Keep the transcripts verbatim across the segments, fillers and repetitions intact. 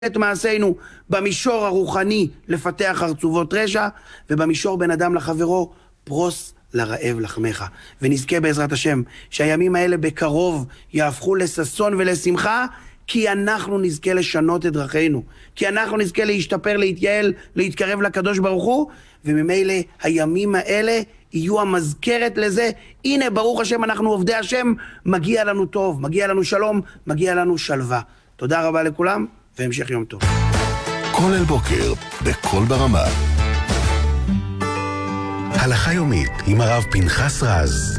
את מעשינו במישור הרוחני לפתח חרצובות רשע, ובמישור בין אדם לחברו פרוס לרעב לחמך. ונזכה בעזרת השם שהימים האלה בקרוב יהפכו לששון ולשמחה, כי אנחנו נזכה לשנות את דרכינו, כי אנחנו נזכה להשתפר, להתייעל, להתקרב לקדוש ברוך הוא, וממילא הימים האלה יהיו המזכרת לזה. הנה ברוך השם, אנחנו עובדי השם, מגיע לנו טוב, מגיע לנו שלום, מגיע לנו שלווה. תודה רבה לכולם והמשך יום טוב. כל אל בוקר בכל ברמה, הלכה יומית עם הרב פנחס רז.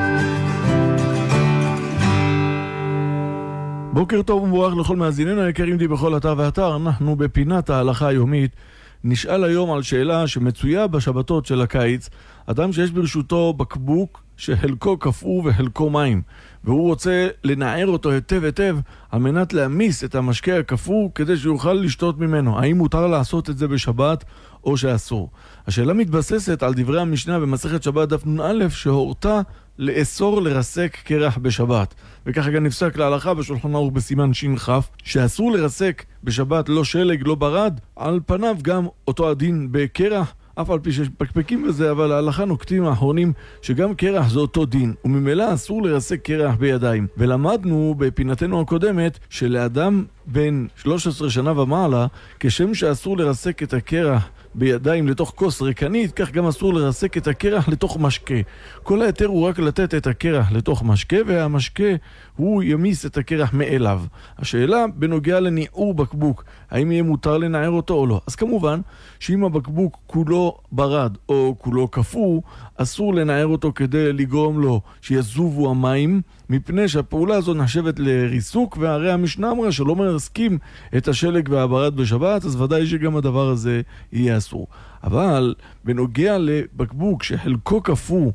בוקר טוב ומבורך לכל מאזיננו היקרים די בכל אתר ואתר. אנחנו בפינת ההלכה היומית. נשאל היום על שאלה שמצויה בשבתות של הקיץ. אדם שיש ברשותו בקבוק שחלקו קפוא וחלקו מים, והוא רוצה לנער אותו היטב היטב על מנת להמיס את המשקה הקפוא כדי שיוכל לשתות ממנו. האם מותר לעשות את זה בשבת או שאסור? השאלה מתבססת על דברי המשנה במסכת שבת דף נ"א, שהורתה לאסור לרסק קרח בשבת, וככה גם נפסק להלכה בשולחן ערוך בסימן ש"כ, שאסור לרסק בשבת לא שלג לא ברד. על פניו גם אותו הדין בקרח, אף על פי שיש פקפקים בזה, אבל ההלכה נוקטים האחרונים שגם קרח זה אותו דין, וממילא אסור לרסק קרח בידיים. ולמדנו בפינתנו הקודמת שלאדם בין שלוש עשרה שנה ומעלה, כשם שאסור לרסק את הקרח בידיים לתוך כוס ריקנית, כך גם אסור לרסק את הקרח לתוך משקה. כל היתר הוא רק לתת את הקרח לתוך משקה, והמשקה הוא ימיס את הקרח מאליו. השאלה בנוגע לניעור בקבוק, האם יהיה מותר לנער אותו או לא? אז כמובן שאם הבקבוק כולו ברד או כולו קפוא, אסור לנער אותו כדי לגרום לו שיזובו המים, מפני שהפעולה הזו נחשבת לריסוק, והרי המשנה אמרה שלא מרסקים את השלג והברד בשבת, אז ודאי שגם הדבר הזה יהיה אסור. אבל בנוגע לבקבוק שחלקו קפוא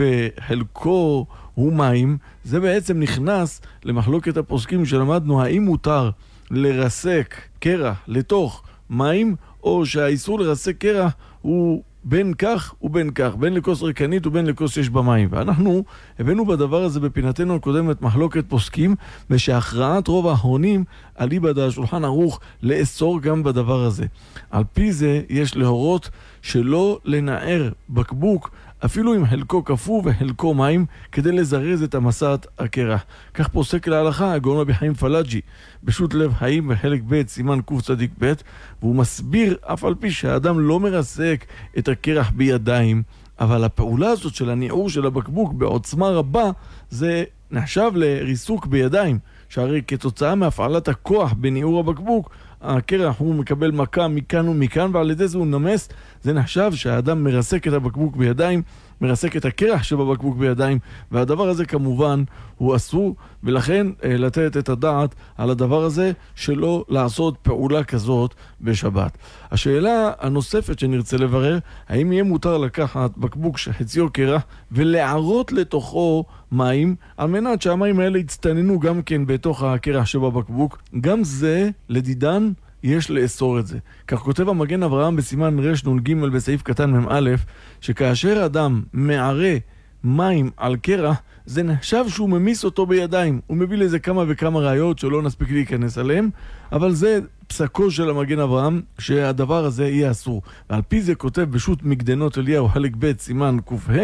וחלקו הוא מים, זה בעצם נכנס למחלוקת הפוסקים שלמדנו, האם מותר לרסק קרח לתוך מים, או שהאיסור לרסק קרח הוא בין כך ובין כך, בין לכוס ריקנית ובין לכוס שיש במים. ואנחנו הבאנו בדבר הזה בפינתנו הקודמת מחלוקת פוסקים, ושהכרעת רוב האחרונים אליבא דשולחן ערוך לאסור גם בדבר הזה. על פי זה יש להורות שלא לנער בקבוק אפילו עם חלקו קפוא וחלקו מים, כדי לזרז את המסעת הקרח. כך פוסק להלכה הגאון רבי חיים פלאג'י בשו"ת לב חיים בחלק ב' סימן קצ"ב, והוא מסביר אף על פי שהאדם לא מרסק את הקרח בידיים, אבל הפעולה הזאת של הניעור של הבקבוק בעוצמה רבה זה נחשב לריסוק בידיים, שהרי כתוצאה מהפעלת הכוח בניעור הבקבוק הקרח הוא מקבל מכה מכאן ומכאן, ועל ידי זה הוא נמס. זה נחשב שהאדם מרסק את הבקבוק בידיים, מרסק את הקרח שבבקבוק בידיים, והדבר הזה כמובן הוא אסור, ולכן אה, לתת את הדעת על הדבר הזה שלא לעשות פעולה כזאת בשבת. השאלה הנוספת שנרצה לברר, האם יהיה מותר לקחת בקבוק שחציו קרח ולערות לתוכו מים, על מנת שהמים האלה יצטננו גם כן בתוך הקרח שבבקבוק. גם זה לדידן יש לאסור את זה. כך כותב המגן אברהם בסימן רש נ"ג בסעיף קטן מ"א, שכאשר אדם מערה מים על קרח, זה נחשב שהוא ממיס אותו בידיים. הוא מביא לזה כמה וכמה ראיות שלא נספיק להיכנס עליהם, אבל זה פסקו של המגן אברהם שהדבר הזה יהיה אסור. ועל פי זה כותב בשו"ת מגדנות אליהו חלק ב' סימן ק"ה,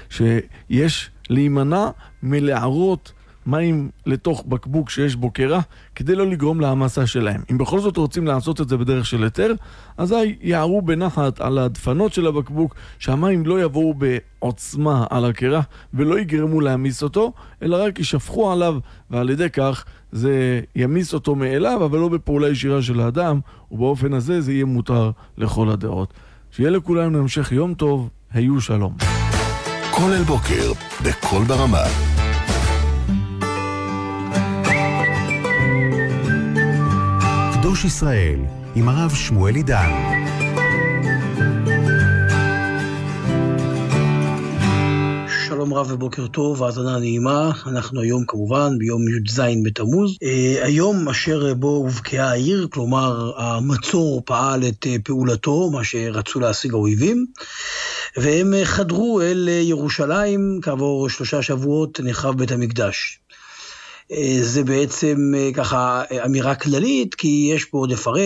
שיש להימנע מלערות מים לתוך בקבוק שיש בו קרח, כדי לא לגרום להמסה שלהם. אם בכל זאת רוצים לעשות את זה בדרך של היתר, אז יערו בנחת על הדפנות של הבקבוק, שהמים לא יבואו בעוצמה על הקרח ולא יגרמו להמיס אותו, אלא רק ישפכו עליו, ועל ידי כך זה ימיס אותו מאליו, אבל לא בפעולה ישירה של האדם, ובאופן הזה זה יהיה מותר לכל הדעות. שיהיה לכולנו המשך יום טוב, היו שלום. כל אל בוקר בכל ברמה, קדוש ישראל עם הרב שמואל עידן. שלום רב ובוקר טוב, האזנה נעימה. אנחנו היום כמובן ביום י"ז בתמוז, אה, היום אשר בו הובקעה העיר, כלומר המצור פעל את פעולתו, מה שרצו להשיג האויבים, והם חדרו אל ירושלים. כעבור שלושה שבועות נחרב בית המקדש. זה בעצם ככה אמירה כללית, כי יש פה עוד לפרט